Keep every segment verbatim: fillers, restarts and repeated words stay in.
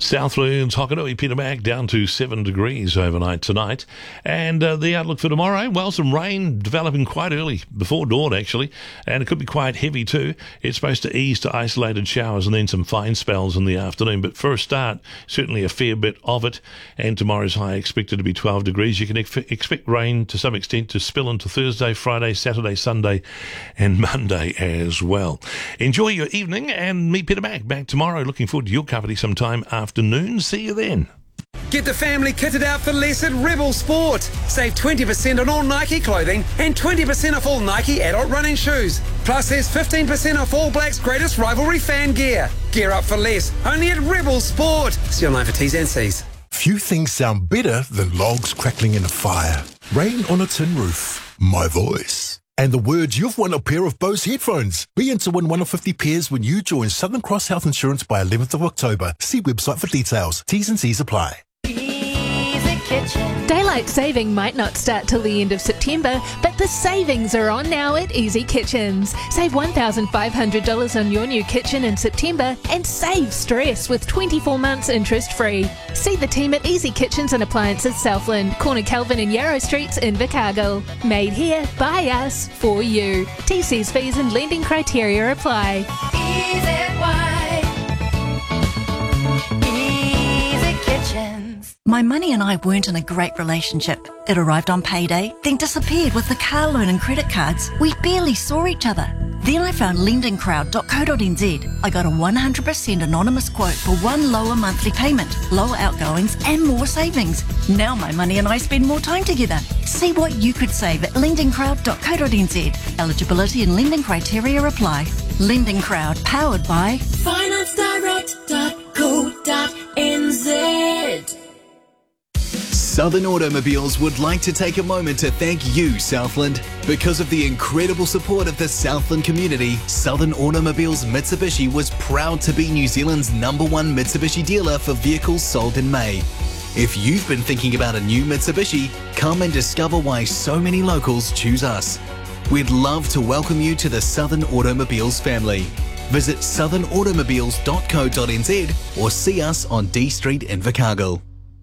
Southlands, Hokonui, Peter Mac, down to seven degrees overnight tonight. And uh, the outlook for tomorrow, well, some rain developing quite early, before dawn actually, and it could be quite heavy too. It's supposed to ease to isolated showers and then some fine spells in the afternoon. But for a start, certainly a fair bit of it. And tomorrow's high expected to be twelve degrees. You can ex- expect rain to some extent to spill into Thursday, Friday, Saturday, Sunday, and Monday as well. Enjoy your evening, and meet Peter Mac back tomorrow. Looking forward to your company sometime afternoon. See you then. Get the family kitted out for less at Rebel Sport. Save twenty percent on all Nike clothing and twenty percent off all Nike adult running shoes. Plus, there's fifteen percent off All Blacks' greatest rivalry fan gear. Gear up for less, only at Rebel Sport. See online for T's and C's. Few things sound better than logs crackling in a fire, rain on a tin roof, my voice, and the words you've won a pair of Bose headphones. Be in to win one of fifty pairs when you join Southern Cross Health Insurance by eleventh of October. See website for details. T's and C's apply. Easy Kitchen. Daylight saving might not start till the end of September, but the savings are on now at Easy Kitchens. Save one thousand five hundred dollars on your new kitchen in September and save stress with twenty-four months interest free. See the team at Easy Kitchens and Appliances Southland, Corner Kelvin and Yarrow Streets in Invercargill. Made here, by us, for you. T Cs, fees and lending criteria apply. Easy White. Easy Kitchens. My money and I weren't in a great relationship. It arrived on payday, then disappeared with the car loan and credit cards. We barely saw each other. Then I found lending crowd dot co dot n z. I got a one hundred percent anonymous quote for one lower monthly payment, lower outgoings and more savings. Now my money and I spend more time together. See what you could save at lending crowd dot co dot n z. Eligibility and lending criteria apply. Lending Crowd, powered by finance direct dot co dot n z. Southern Automobiles would like to take a moment to thank you, Southland. Because of the incredible support of the Southland community, Southern Automobiles Mitsubishi was proud to be New Zealand's number one Mitsubishi dealer for vehicles sold in May. If you've been thinking about a new Mitsubishi, come and discover why so many locals choose us. We'd love to welcome you to the Southern Automobiles family. Visit southern automobiles dot co dot n z or see us on D Street in Invercargill.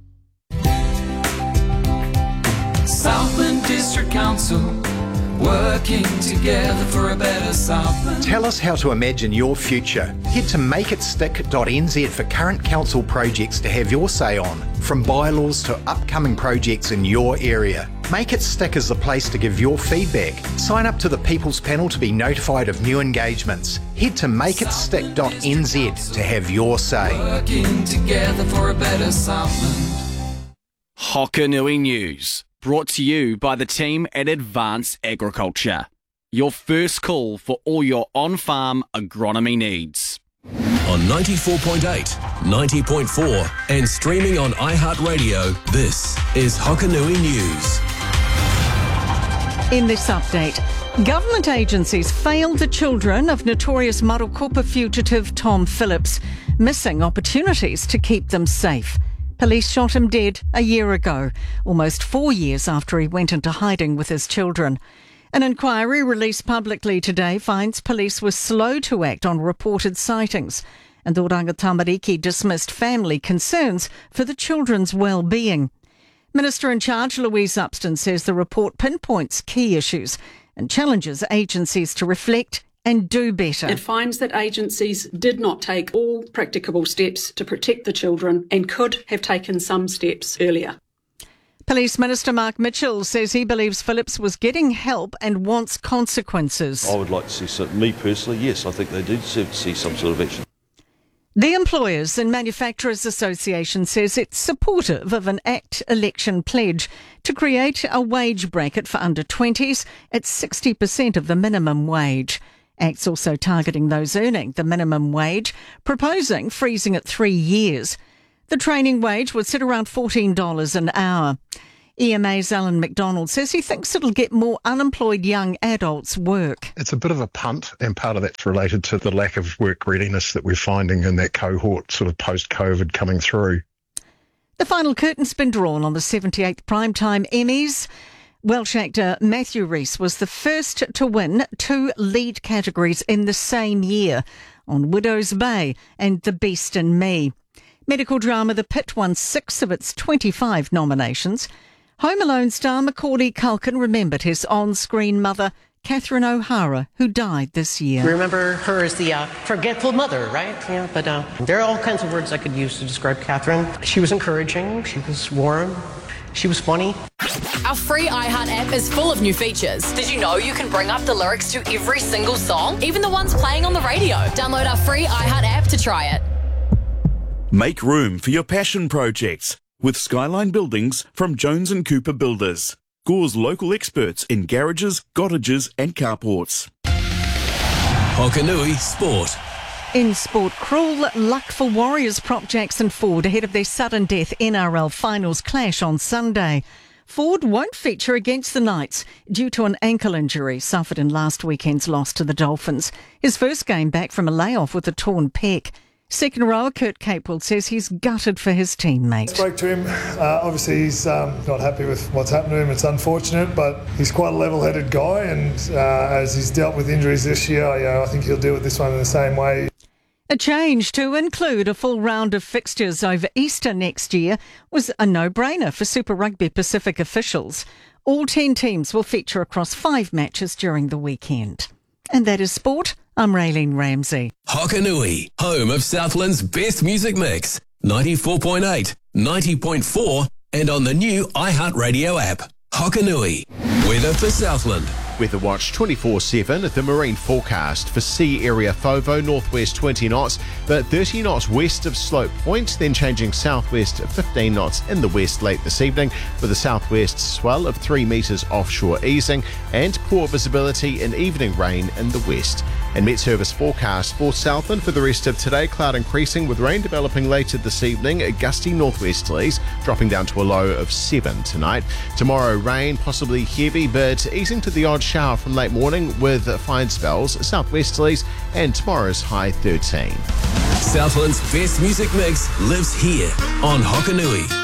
Southland District Council, working together for a better Southland. Tell us how to imagine your future. Head to make it stick dot n z for current council projects to have your say on, from bylaws to upcoming projects in your area. Make It Stick is the place to give your feedback. Sign up to the People's Panel to be notified of new engagements. Head to make it stick dot n z to have your say. Working together for a better Southland. Hokonui News, brought to you by the team at Advanced Agriculture. Your first call for all your on-farm agronomy needs. On ninety-four point eight, ninety point four and streaming on iHeartRadio, this is Hokonui News. In this update, government agencies failed the children of notorious Marukopa fugitive Tom Phillips, missing opportunities to keep them safe. Police shot him dead a year ago, almost four years after he went into hiding with his children. An inquiry released publicly today finds police were slow to act on reported sightings, and the Oranga Tamariki dismissed family concerns for the children's well-being. Minister in charge Louise Upston says the report pinpoints key issues and challenges agencies to reflect and do better. It finds that agencies did not take all practicable steps to protect the children and could have taken some steps earlier. Police Minister Mark Mitchell says he believes Phillips was getting help and wants consequences. I would like to see some, me personally, yes, I think they do deserve to see some sort of action. The Employers and Manufacturers Association says it's supportive of an ACT election pledge to create a wage bracket for under twenties at sixty percent of the minimum wage. ACT's also targeting those earning the minimum wage, proposing freezing at three years. The training wage would sit around fourteen dollars an hour. E M A's Alan McDonald says he thinks it'll get more unemployed young adults work. It's a bit of a punt, and part of that's related to the lack of work readiness that we're finding in that cohort sort of post-COVID coming through. The final curtain's been drawn on the seventy-eighth Primetime Emmys. Welsh actor Matthew Rhys was the first to win two lead categories in the same year on Widow's Bay and The Beast and Me. Medical drama The Pit won six of its twenty-five nominations. Home Alone star Macaulay Culkin remembered his on-screen mother, Catherine O'Hara, who died this year. We remember her as the uh, forgetful mother, right? Yeah, but uh, there are all kinds of words I could use to describe Catherine. She was encouraging, she was warm, she was funny. Our free iHeart app is full of new features. Did you know you can bring up the lyrics to every single song, even the ones playing on the radio? Download our free iHeart app to try it. Make room for your passion projects with Skyline Buildings from Jones and Cooper Builders. Gore's local experts in garages, cottages and carports. Hokanui Sport. In sport, cruel luck for Warriors prop Jackson Ford ahead of their sudden death N R L finals clash on Sunday. Ford won't feature against the Knights due to an ankle injury suffered in last weekend's loss to the Dolphins. His first game back from a layoff with a torn pec. Second rower Kurt Capewell says he's gutted for his teammate. I spoke to him. Uh, obviously, he's um, not happy with what's happened to him. It's unfortunate, but he's quite a level-headed guy, and uh, as he's dealt with injuries this year, you know, I think he'll deal with this one in the same way. A change to include a full round of fixtures over Easter next year was a no-brainer for Super Rugby Pacific officials. All ten teams will feature across five matches during the weekend. And that is sport. I'm Raylene Ramsey. Hokanui, home of Southland's best music mix. ninety-four point eight, ninety point four and on the new iHeartRadio app. Hokanui. Weather for Southland. Weather Watch twenty-four seven, the marine forecast for sea area Fovo, northwest twenty knots, but thirty knots west of Slope Point, then changing southwest fifteen knots in the west late this evening, with a southwest swell of three metres offshore easing, and poor visibility and evening rain in the west. And Met Service forecast for Southland for the rest of today, cloud increasing with rain developing later this evening, gusty northwesterlies, dropping down to a low of seven tonight. Tomorrow rain, possibly heavy, but easing to the odd shower from late morning with fine spells, southwesterlies, and tomorrow's high thirteen. Southland's best music mix lives here on Hokanui.